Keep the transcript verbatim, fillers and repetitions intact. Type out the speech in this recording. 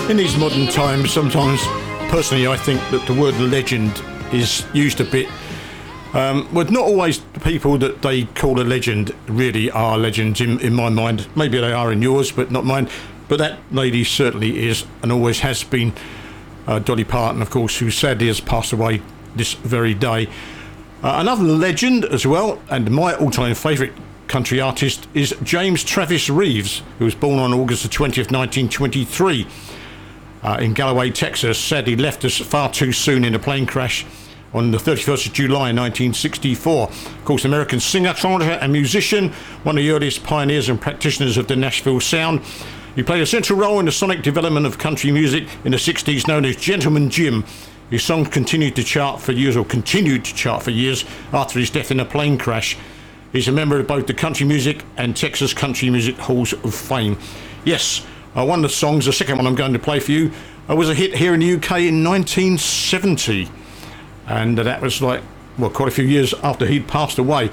In these modern times, sometimes, personally, I think that the word legend is used a bit. Um, well, not always the people that they call a legend really are legends in, in my mind. Maybe they are in yours, but not mine. But that lady certainly is and always has been. Uh, Dolly Parton, of course, who sadly has passed away this very day. Uh, another legend as well, and my all-time favourite country artist, is James Travis Reeves, who was born on August the twentieth, nineteen twenty-three, uh, in Galloway, Texas. Sadly left us far too soon in a plane crash on the thirty-first of July nineteen sixty-four. Of course, American singer, songwriter and musician, one of the earliest pioneers and practitioners of the Nashville sound. He played a central role in the sonic development of country music in the sixties, known as Gentleman Jim. His songs continued to chart for years, or continued to chart for years, after his death in a plane crash. He's a member of both the Country Music and Texas Country Music Halls of Fame. Yes, uh, one of the songs, the second one I'm going to play for you, uh, was a hit here in the U K in nineteen seventy. And uh, that was like, well, quite a few years after he'd passed away.